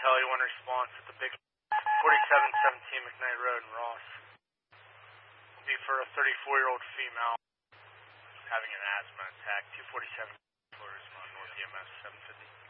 Kelly, one response at the big 4717 McKnight Road in Ross. Will be for a 34-year-old female having an asthma attack, 247 floors on North EMS 750.